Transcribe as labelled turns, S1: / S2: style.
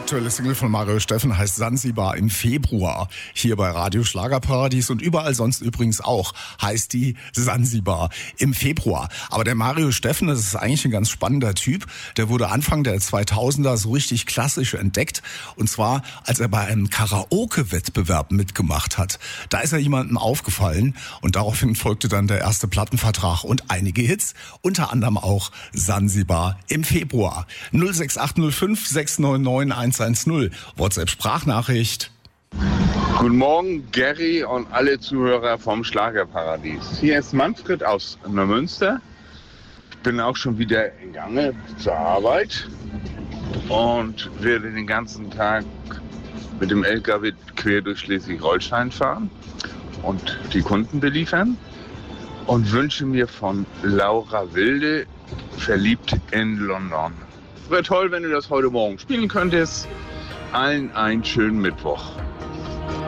S1: aktuelle Single von Mario Steffen heißt Sansibar im Februar. Hier bei Radio Schlagerparadies und überall sonst übrigens auch heißt die Sansibar im Februar. Aber der Mario Steffen, das ist eigentlich ein ganz spannender Typ. Der wurde Anfang der 2000er so richtig klassisch entdeckt. Und zwar, als er bei einem Karaoke-Wettbewerb mitgemacht hat. Da ist er jemandem aufgefallen und daraufhin folgte dann der erste Plattenvertrag und einige Hits. Unter anderem auch Sansibar im Februar. 06805 699 110. WhatsApp-Sprachnachricht.
S2: Guten Morgen, Gary und alle Zuhörer vom Schlagerparadies. Hier ist Manfred aus Neumünster. Ich bin auch schon wieder in Gange zur Arbeit und werde den ganzen Tag mit dem LKW quer durch Schleswig-Holstein fahren und die Kunden beliefern und wünsche mir von Laura Wilde Verliebt in London. Wäre toll, wenn du das heute Morgen spielen könntest. Allen einen schönen Mittwoch.